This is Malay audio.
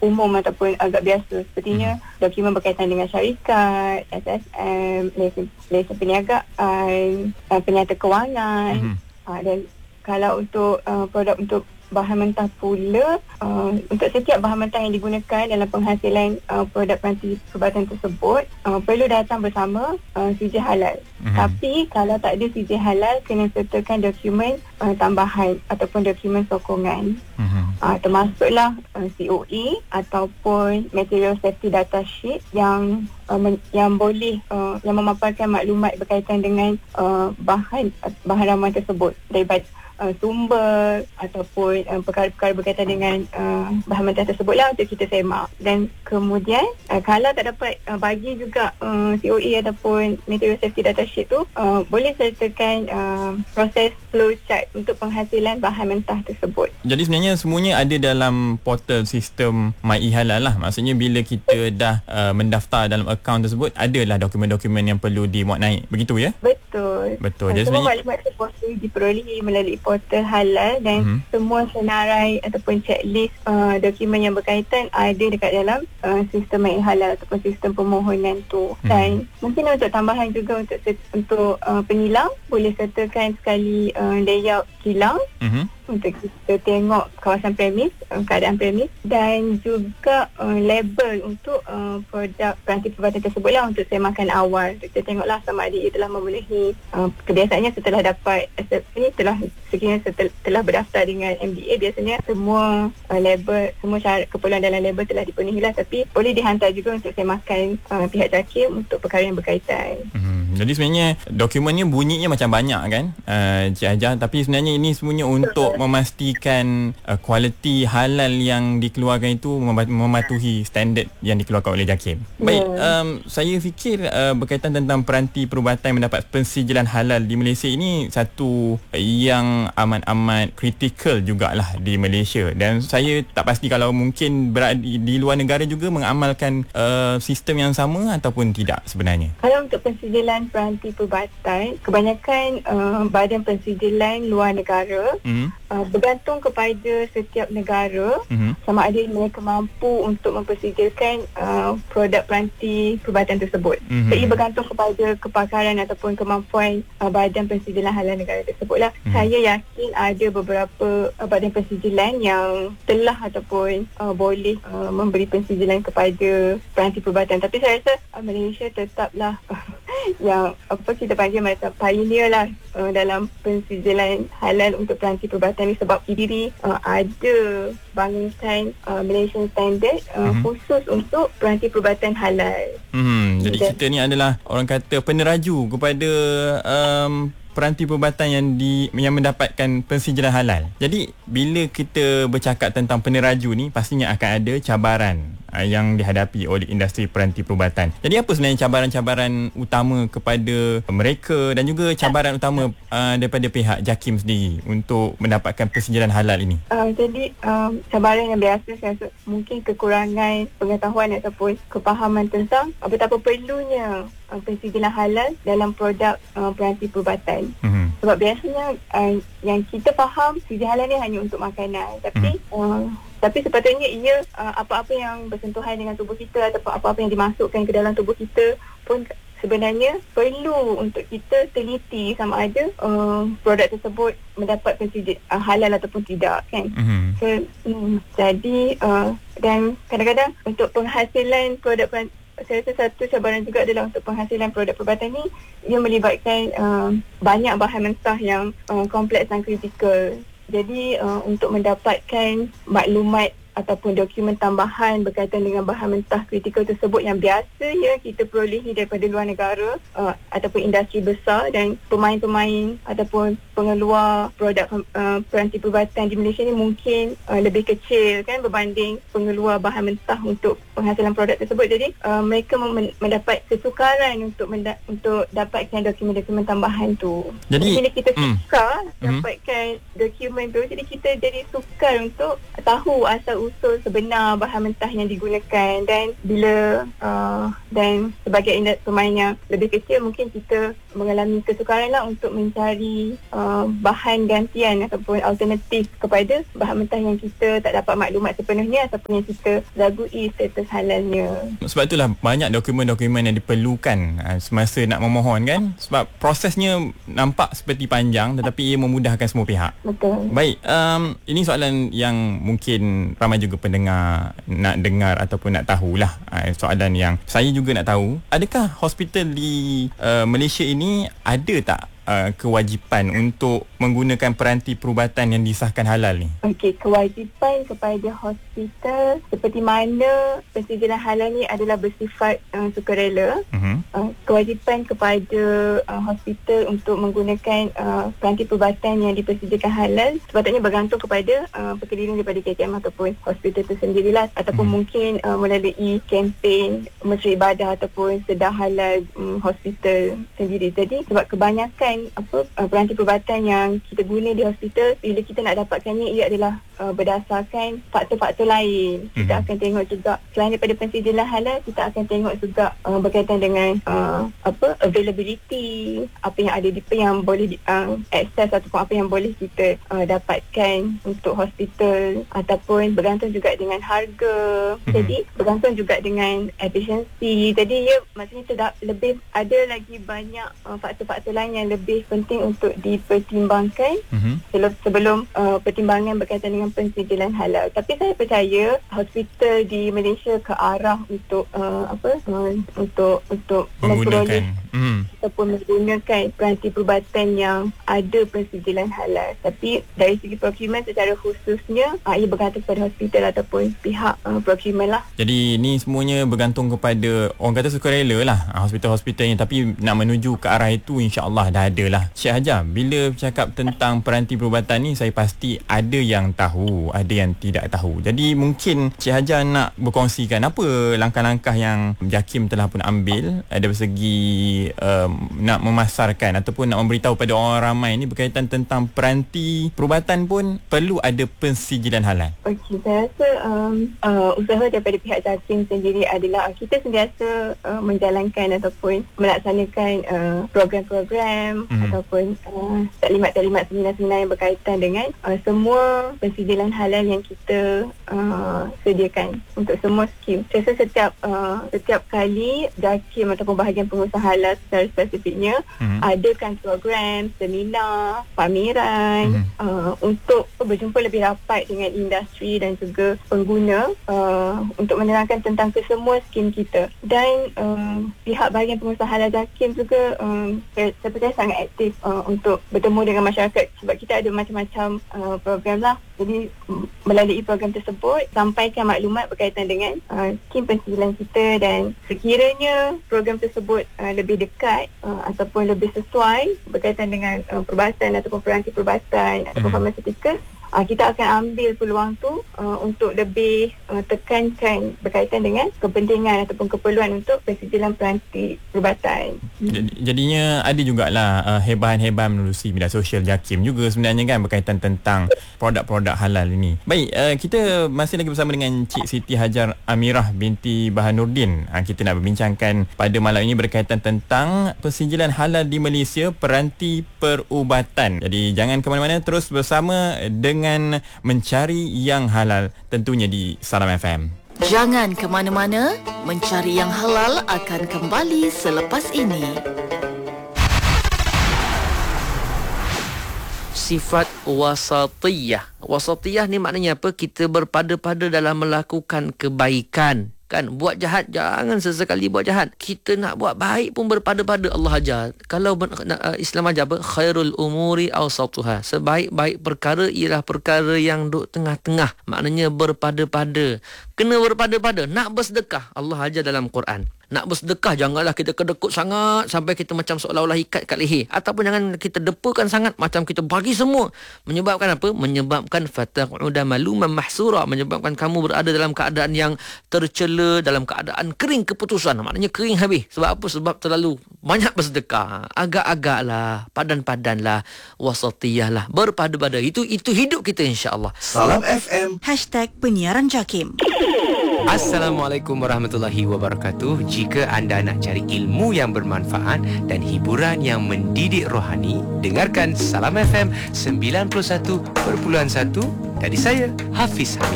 umum ataupun agak biasa. Sepertinya dokumen berkaitan dengan syarikat, SSM, lesen perniagaan, penyata kewangan. Dan kalau untuk produk untuk bahan mentah pula, untuk setiap bahan mentah yang digunakan dalam penghasilan produk peranti perubatan tersebut perlu datang bersama sijil halal. Tapi kalau tak ada sijil halal, kena sertakan dokumen tambahan ataupun dokumen sokongan. Termasuklah COE ataupun Material Safety Data Sheet yang boleh yang memaparkan maklumat berkaitan dengan bahan ramuan tersebut daripada sumber ataupun perkara-perkara berkaitan dengan bahan mentah tersebutlah untuk kita semak. Dan kemudian kalau tak dapat bagi juga COE ataupun Material Safety Data Sheet tu, boleh sertakan proses flow chart untuk penghasilan bahan mentah tersebut. Jadi sebenarnya semuanya ada dalam portal sistem MyEHalal lah. Maksudnya bila kita dah mendaftar dalam akaun tersebut, adalah dokumen-dokumen yang perlu dimuat naik. Begitu ya? Betul. Jadi semua maklumat tersebut diperolehi melalui portal halal dan semua senarai ataupun checklist dokumen yang berkaitan ada dekat dalam sistem MyEHalal ataupun sistem permohonan tu. Dan mungkin untuk tambahan juga untuk penyilang, boleh sertakan sekali layout kilang untuk kita tengok kawasan premis, keadaan premis, dan juga label untuk produk peranti perubatan tersebut lah untuk semakan awal. Kita tengoklah sama ada ia telah memenuhi kebiasaannya setelah dapat setelah berdaftar dengan MDA. Biasanya semua label, semua syarat keperluan dalam label telah dipenuhi lah, tapi boleh dihantar juga untuk semakan pihak JAKIM untuk perkara yang berkaitan. Jadi sebenarnya dokumennya bunyinya macam banyak kan, Cik Hajah, tapi sebenarnya ini semuanya untuk memastikan kualiti halal yang dikeluarkan itu mematuhi standard yang dikeluarkan oleh JAKIM. Baik, saya fikir berkaitan tentang peranti perubatan mendapat pensijilan halal di Malaysia ini satu yang amat kritikal jugalah di Malaysia, dan saya tak pasti kalau mungkin berada di luar negara juga mengamalkan sistem yang sama ataupun tidak sebenarnya. Kalau untuk pensijilan peranti perubatan, kebanyakan badan pensijilan luar negara bergantung kepada setiap negara sama ada mereka mampu untuk mempersijilkan produk peranti perubatan tersebut. Jadi bergantung kepada kepakaran ataupun kemampuan badan pensijilan halal negara tersebut lah. Saya yakin ada beberapa badan pensijilan yang telah ataupun boleh memberi pensijilan kepada peranti perubatan. Tapi saya rasa Malaysia tetaplah yang kita panggil macam pioneer lah dalam pensijilan halal untuk peranti perubatan ni, sebab diri ada bangunkan Malaysian Standard khusus untuk peranti perubatan halal. Jadi kita ni adalah orang kata peneraju kepada peranti perubatan yang mendapatkan pensijilan halal. Jadi bila kita bercakap tentang peneraju ni, pastinya akan ada cabaran yang dihadapi oleh industri peranti perubatan. Jadi apa sebenarnya cabaran-cabaran utama kepada mereka dan juga cabaran utama daripada pihak JAKIM sendiri untuk mendapatkan pensijilan halal ini? Jadi cabaran yang biasa saya rasa mungkin kekurangan pengetahuan ataupun kepahaman tentang betapa perlunya pensijilan halal dalam produk peranti perubatan. Sebab biasanya yang kita faham sijil halal ni hanya untuk makanan, tapi sepatutnya ia apa-apa yang bersentuhan dengan tubuh kita ataupun apa-apa yang dimasukkan ke dalam tubuh kita pun sebenarnya perlu untuk kita teliti sama ada produk tersebut mendapat pensijilan halal ataupun tidak kan. Jadi dan kadang-kadang untuk penghasilan produk saya rasa satu cabaran juga adalah untuk penghasilan produk perubatan ni, ia melibatkan banyak bahan mentah yang kompleks dan kritikal. Jadi untuk mendapatkan maklumat ataupun dokumen tambahan berkaitan dengan bahan mentah kritikal tersebut yang biasa ya kita perolehi daripada luar negara ataupun industri besar, dan pemain-pemain ataupun pengeluar produk peranti perubatan di Malaysia ni mungkin lebih kecil kan berbanding pengeluar bahan mentah untuk penghasilan produk tersebut. Jadi mereka mendapat kesukaran untuk dapatkan dokumen-dokumen tambahan tu. Jadi bila kita sukar dapatkan dokumen tu, jadi kita jadi sukar untuk tahu asal asal-usul sebenar bahan mentah yang digunakan, dan bila dan sebagai pemain yang lebih kecil, mungkin kita mengalami kesukaran lah untuk mencari bahan gantian ataupun alternatif kepada bahan mentah yang kita tak dapat maklumat sepenuhnya ataupun yang kita ragui status halalnya. Sebab itulah banyak dokumen-dokumen yang diperlukan semasa nak memohon kan, sebab prosesnya nampak seperti panjang tetapi ia memudahkan semua pihak. Betul. Baik, ini soalan yang mungkin ramai juga pendengar nak dengar ataupun nak tahulah. Soalan yang saya juga nak tahu, adakah hospital di Malaysia ini ada tak kewajipan untuk menggunakan peranti perubatan yang disahkan halal ni? Okey, kewajipan kepada hospital seperti mana pensijilan halal ni adalah bersifat sukarela. Kewajipan kepada hospital untuk menggunakan peranti perubatan yang dipersediakan halal sepatutnya bergantung kepada perkeliling daripada KKM ataupun hospital itu sendirilah, ataupun mungkin melalui kempen Menteri Ibadah ataupun Sedar Halal hospital sendiri. Jadi sebab kebanyakan peranti perubatan yang kita guna di hospital, bila kita nak dapatkannya, ia adalah berdasarkan faktor-faktor lain. Kita akan tengok juga selain daripada pensijilan halal, kita akan tengok juga berkaitan dengan availability, apa yang ada yang boleh akses ataupun apa yang boleh kita dapatkan untuk hospital, ataupun bergantung juga dengan harga. Jadi bergantung juga dengan efisiensi. Jadi ia maksudnya lebih ada lagi banyak faktor-faktor lain yang lebih penting untuk dipertimbangkan sebelum pertimbangan berkaitan dengan pensijilan halal. Tapi saya percaya hospital di Malaysia ke arah untuk untuk memperoleh ataupun menggunakan peranti perubatan yang ada pensijilan halal. Tapi dari segi procurement secara khususnya, ia bergantung kepada hospital ataupun pihak procurement lah. Jadi ni semuanya bergantung kepada, orang kata sukarela lah hospital-hospitalnya, tapi nak menuju ke arah itu insya-Allah dah ada lah. Cik Hajar, bila bercakap tentang peranti perubatan ni, saya pasti ada yang tahu, ada yang tidak tahu. Jadi mungkin Cik Hajar nak berkongsikan apa langkah-langkah yang JAKIM telah pun ambil dari segi nak memasarkan ataupun nak memberitahu pada orang ramai ni berkaitan tentang peranti perubatan pun perlu ada pensijilan halal. Okey, saya rasa usaha daripada pihak JAKIM sendiri adalah kita sentiasa menjalankan ataupun melaksanakan program-program ataupun taklimat-taklimat seminar-seminar yang berkaitan dengan semua pensijilan halal yang kita sediakan untuk semua skim. Saya rasa setiap kali JAKIM ataupun bahagian pengusaha halal secara spesifiknya adakan program, seminar, pameran untuk berjumpa lebih rapat dengan industri dan juga pengguna untuk menerangkan tentang kesemua skim kita. Dan pihak bahagian pengusaha halal JAKIM juga saya percaya sangat aktif untuk bertemu dengan masyarakat, sebab kita ada macam-macam program lah. Jadi melalui program tersebut sampaikan maklumat berkaitan dengan skim pensijilan kita, dan sekiranya program tersebut lebih dekat ataupun lebih sesuai berkaitan dengan perubatan ataupun peranti perubatan ataupun pharmaceutical, kita akan ambil peluang tu untuk lebih tekankan berkaitan dengan kepentingan ataupun keperluan untuk pensijilan peranti perubatan. Jadinya ada jugalah hebahan-hebahan menerusi media sosial JAKIM juga sebenarnya kan, berkaitan tentang produk-produk halal ini. Baik, kita masih lagi bersama dengan Cik Siti Hajar Amirah binti Bahanuddin. Kita nak berbincangkan pada malam ini berkaitan tentang pensijilan halal di Malaysia, peranti perubatan. Jadi jangan ke mana-mana, terus bersama dengan Mencari Yang Halal tentunya di Salam FM. Jangan ke mana-mana, Mencari Yang Halal akan kembali selepas ini. Sifat wasatiyah. Wasatiyah ni maknanya apa? Kita berpada-pada dalam melakukan kebaikan. Kan, buat jahat jangan sesekali buat jahat. Kita nak buat baik pun berpada-pada. Allah ajar. Kalau Islam ajar apa? Khairul umuri awsatuha. Sebaik-baik perkara ialah perkara yang duduk tengah-tengah. Maknanya berpada-pada. Kena berpada-pada. Nak bersedekah, Allah ajar dalam Quran. Nak bersedekah, janganlah kita kedekut sangat sampai kita macam seolah-olah ikat kat leher. Ataupun jangan kita depakan sangat macam kita bagi semua. Menyebabkan apa? Menyebabkan fataq'uda maluman mahsura. Menyebabkan kamu berada dalam keadaan yang tercela, dalam keadaan kering keputusan. Maknanya kering habis. Sebab apa? Sebab terlalu banyak bersedekah. Agak-agaklah, padan-padanlah, wasatiyahlah, berpada-pada. Itu hidup kita, insya-Allah. Salam FM #penyiaran JAKIM. Assalamualaikum warahmatullahi wabarakatuh. Jika anda nak cari ilmu yang bermanfaat dan hiburan yang mendidik rohani, dengarkan Salam FM 91.1 dari saya, Hafiz Hamid.